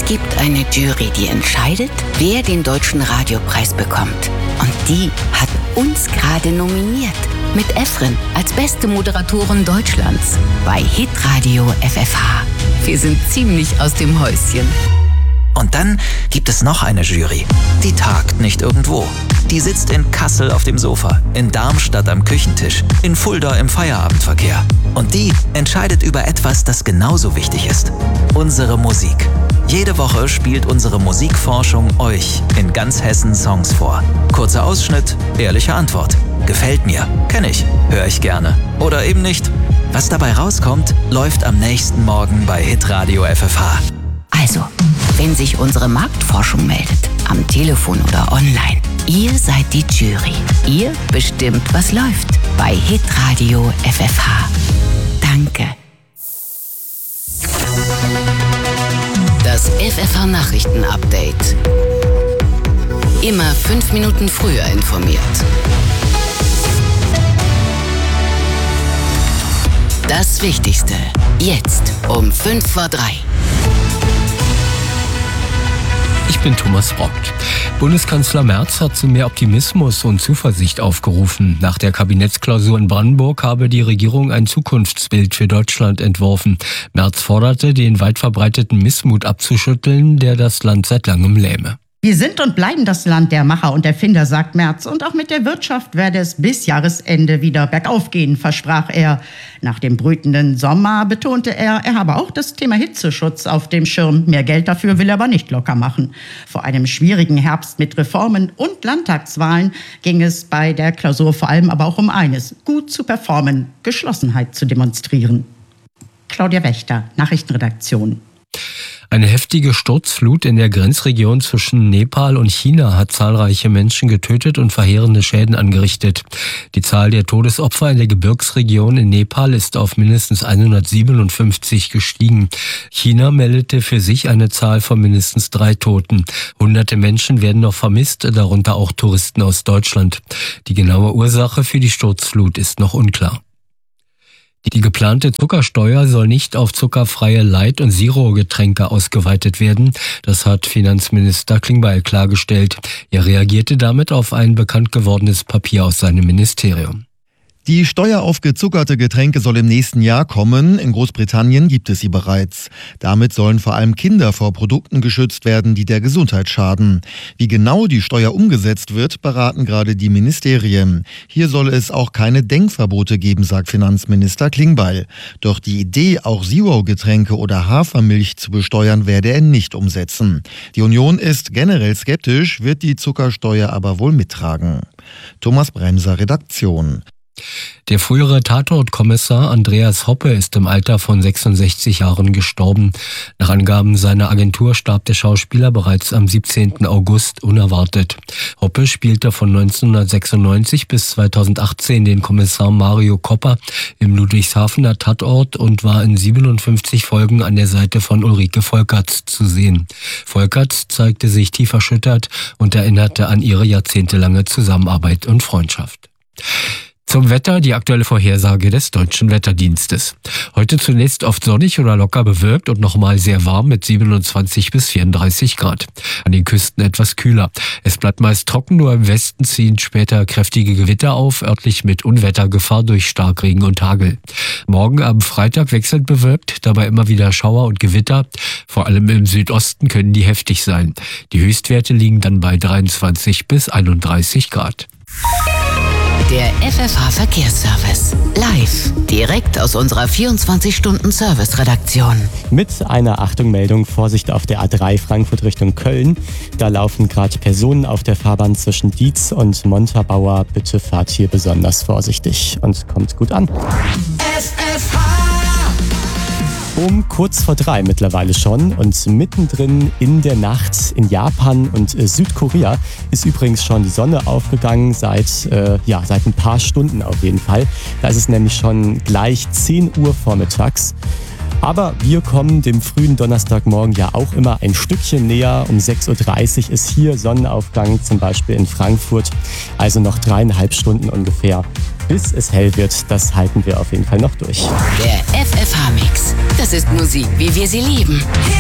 Es gibt eine Jury, die entscheidet, wer den Deutschen Radiopreis bekommt. Und die hat uns gerade nominiert. Mit Efren als beste Moderatorin Deutschlands bei Hitradio FFH. Wir sind ziemlich aus dem Häuschen. Und dann gibt es noch eine Jury. Die tagt nicht irgendwo. Die sitzt in Kassel auf dem Sofa, in Darmstadt am Küchentisch, in Fulda im Feierabendverkehr. Und die entscheidet über etwas, das genauso wichtig ist. Unsere Musik. Jede Woche spielt unsere Musikforschung euch in ganz Hessen Songs vor. Kurzer Ausschnitt, ehrliche Antwort. Gefällt mir, kenne ich, höre ich gerne. Oder eben nicht. Was dabei rauskommt, läuft am nächsten Morgen bei Hitradio FFH. Also, wenn sich unsere Marktforschung meldet, am Telefon oder online, ihr seid die Jury. Ihr bestimmt, was läuft bei Hitradio FFH. Danke. Das FFH-Nachrichten-Update. Immer 5 Minuten früher informiert. Das Wichtigste. Jetzt um 2:55. Ich bin Thomas Brockt. Bundeskanzler Merz hat zu mehr Optimismus und Zuversicht aufgerufen. Nach der Kabinettsklausur in Brandenburg habe die Regierung ein Zukunftsbild für Deutschland entworfen. Merz forderte, den weit verbreiteten Missmut abzuschütteln, der das Land seit langem lähme. Wir sind und bleiben das Land der Macher und Erfinder, sagt Merz. Und auch mit der Wirtschaft werde es bis Jahresende wieder bergauf gehen, versprach er. Nach dem brütenden Sommer betonte er habe auch das Thema Hitzeschutz auf dem Schirm. Mehr Geld dafür will er aber nicht locker machen. Vor einem schwierigen Herbst mit Reformen und Landtagswahlen ging es bei der Klausur vor allem aber auch um eines: gut zu performen, Geschlossenheit zu demonstrieren. Claudia Wächter, Nachrichtenredaktion. Eine heftige Sturzflut in der Grenzregion zwischen Nepal und China hat zahlreiche Menschen getötet und verheerende Schäden angerichtet. Die Zahl der Todesopfer in der Gebirgsregion in Nepal ist auf mindestens 157 gestiegen. China meldete für sich eine Zahl von mindestens 3 Toten. Hunderte Menschen werden noch vermisst, darunter auch Touristen aus Deutschland. Die genaue Ursache für die Sturzflut ist noch unklar. Die geplante Zuckersteuer soll nicht auf zuckerfreie Light- und Zero-Getränke ausgeweitet werden. Das hat Finanzminister Klingbeil klargestellt. Er reagierte damit auf ein bekannt gewordenes Papier aus seinem Ministerium. Die Steuer auf gezuckerte Getränke soll im nächsten Jahr kommen. In Großbritannien gibt es sie bereits. Damit sollen vor allem Kinder vor Produkten geschützt werden, die der Gesundheit schaden. Wie genau die Steuer umgesetzt wird, beraten gerade die Ministerien. Hier soll es auch keine Denkverbote geben, sagt Finanzminister Klingbeil. Doch die Idee, auch Zero-Getränke oder Hafermilch zu besteuern, werde er nicht umsetzen. Die Union ist generell skeptisch, wird die Zuckersteuer aber wohl mittragen. Thomas Bremser, Redaktion. Der frühere Tatortkommissar Andreas Hoppe ist im Alter von 66 Jahren gestorben. Nach Angaben seiner Agentur starb der Schauspieler bereits am 17. August unerwartet. Hoppe spielte von 1996 bis 2018 den Kommissar Mario Kopper im Ludwigshafener Tatort und war in 57 Folgen an der Seite von Ulrike Volkerts zu sehen. Volkerts zeigte sich tief erschüttert und erinnerte an ihre jahrzehntelange Zusammenarbeit und Freundschaft. Zum Wetter die aktuelle Vorhersage des Deutschen Wetterdienstes. Heute zunächst oft sonnig oder locker bewölkt und nochmal sehr warm mit 27 bis 34 Grad. An den Küsten etwas kühler. Es bleibt meist trocken, nur im Westen ziehen später kräftige Gewitter auf, örtlich mit Unwettergefahr durch Starkregen und Hagel. Morgen am Freitag wechselnd bewölkt, dabei immer wieder Schauer und Gewitter. Vor allem im Südosten können die heftig sein. Die Höchstwerte liegen dann bei 23 bis 31 Grad. Der FFH-Verkehrsservice. Live. Direkt aus unserer 24-Stunden-Service-Redaktion. Mit einer Achtung-Meldung: Vorsicht auf der A3 Frankfurt Richtung Köln. Da laufen gerade Personen auf der Fahrbahn zwischen Dietz und Montabaur. Bitte fahrt hier besonders vorsichtig und kommt gut an. Um kurz vor 3 mittlerweile schon und mittendrin in der Nacht in Japan und Südkorea ist übrigens schon die Sonne aufgegangen seit ein paar Stunden auf jeden Fall. Da ist es nämlich schon gleich 10 Uhr vormittags. Aber wir kommen dem frühen Donnerstagmorgen ja auch immer ein Stückchen näher. Um 6.30 Uhr ist hier Sonnenaufgang, zum Beispiel in Frankfurt. Also noch 3,5 Stunden ungefähr, bis es hell wird. Das halten wir auf jeden Fall noch durch. Der FFH-Mix. Das ist Musik, wie wir sie lieben.